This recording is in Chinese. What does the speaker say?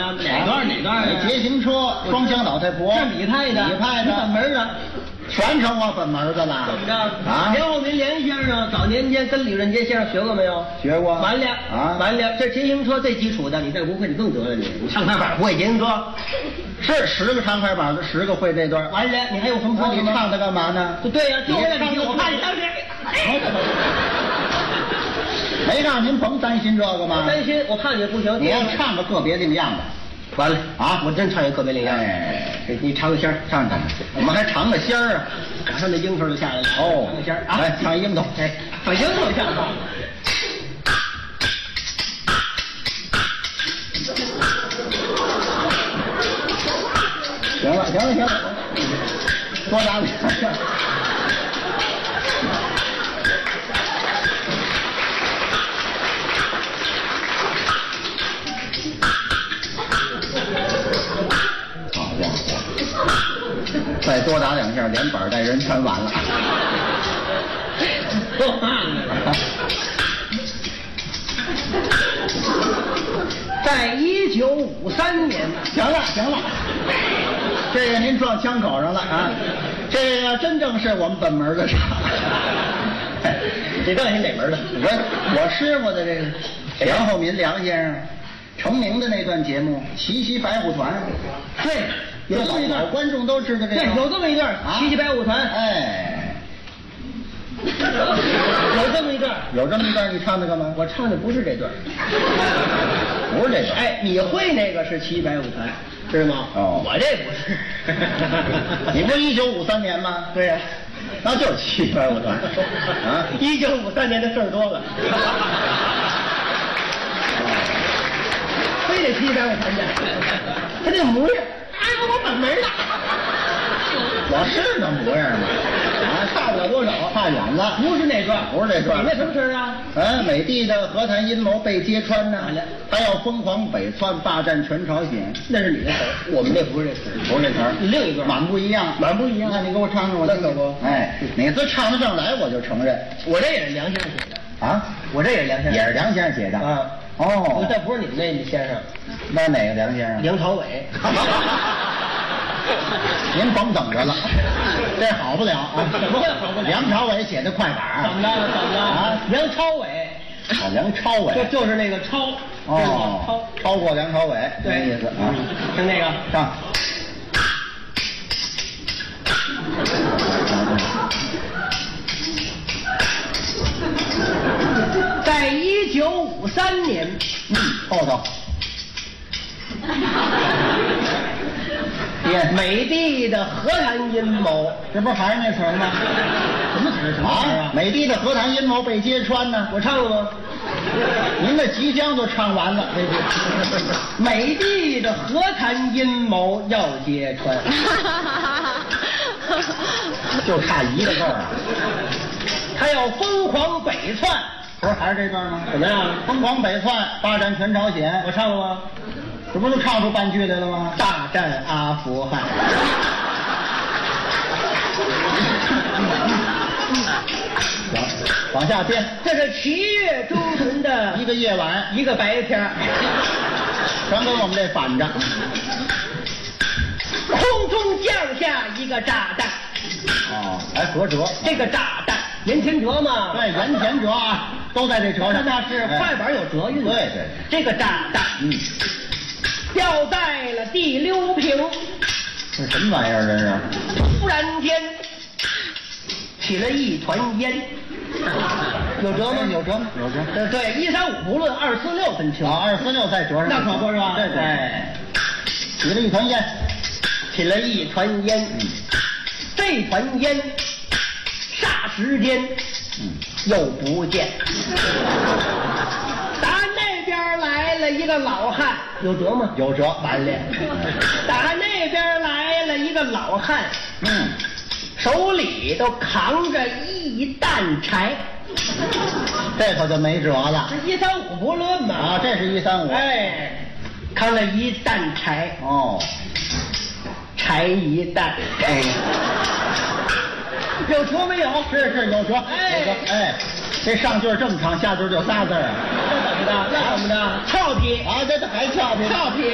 的？哪段？ 捷行车，双枪老太婆。 这李太的。 李太的。 本门的。 全成我本门的了。 怎么着？ 啊？ 梁厚民梁先生早年间跟李润杰先生学过没有？ 学过。 完了啊！ 完了，这捷行车最基础的，你再不会你更得了你唱快板不会捷行车。 是10个唱快板的10个会这段。 完了，你还有什么不会你唱它干嘛呢？ 对呀，就为了你，我怕你当时。 没让您甭担心这个吗？ 担心，我怕你不行。 你要唱个个别另样的。 完了啊！ 我真唱一个别另样。 哎， 你尝个仙儿， 唱唱。我们还尝个仙儿啊！ 马上那樱头就下来了。 哦， 尝个仙儿啊！ 来唱樱桃。 哎，唱樱桃像话。 行了，多打2下。好家伙！再多打2下，连板带人全完了。 多慢了。在1953年， 行了，这个您撞枪口上了啊！这个真正是我们本门的事。 你到底是哪门的？ 我师傅的这个梁厚民梁先生成名的那段节目《奇袭白虎团》。 对，有这么一段， 老观众都知道这个。 对，有这么一段《奇袭白虎团》。 哎， 有这么一段， 你唱的干嘛？ 我唱的不是这段， 不是这段。 哎，你会那个是《奇袭白虎团》，知道吗？ 哦， 我这不是。 你不是1953年吗？ 对呀， 那就是《奇袭白虎团》啊。 1953年的事儿多了。非得《奇袭白虎团》去，他这模样，我本门的。 我是那模样吗？ 差不了多少， 差远了。 不是那段，你那什么事啊？ 美帝的和谈阴谋被揭穿呢，他要疯狂北窜，霸占全朝鲜。 那是你的词儿，我们那不是这词儿， 不是这词儿， 另一段， 满不一样。那你给我唱唱，我听听。哎，哪次唱得上来，我就承认。 我这也是梁先生写的啊， 我这也是梁先生， 也是梁先生写的啊。 哦， 这不是你们那先生， 那哪个梁先生？ 梁朝伟。 您甭等着了，这好不了啊！ 怎么会好不了？ 梁朝伟写的快板。 怎么着啊？梁朝伟。 梁朝伟。 就是那个超。 哦，超过梁朝伟，这意思啊。 听那个上。 在1953年， 后头。 美帝的和谈阴谋， 这不还是那词儿吗？ 什么词啊？ 美帝的和谈阴谋被揭穿呢。 我唱了吗？ 您的即将就唱完了。 美帝的和谈阴谋要揭穿， 就差一个字儿啊！ 他要疯狂北窜， 不是还是这段吗？ 怎么样？ 疯狂北窜，霸占全朝鲜。 我唱了吗？ 这不就唱出半句来了吗？ 大战阿富汗。 行，往下编。 这是7月中旬的一个夜晚， 一个白天， 全跟我们这反着。 空中降下一个炸弹。 哦，还合辙。 这个炸弹，盐田辙嘛。 对，盐田辙啊，都在这辙上。 那是快板有辙韵。 对。 这个炸弹，掉在了第6平。 这什么玩意儿？这是？ 突然间起了一团烟。有辙吗？ 有辙。 对，135不论，246分清。 啊，246在辙上。 那可不是吧？ 对。 哎， 起了一团烟。 起了一团烟。这团烟霎时间又不见。打那边来了一个老汉，有辙吗？ 有辙。 完了。打那边来了一个老汉，手里都扛着一担柴。 这可就没辙了。 这135不论嘛。 啊，这是135。 哎，扛了一担柴。 哦。 柴一担。 哎。 有辙没有？ 是有辙。哎，这上句这么长，下句就仨字啊。 那怎么着？俏皮啊！这还俏皮。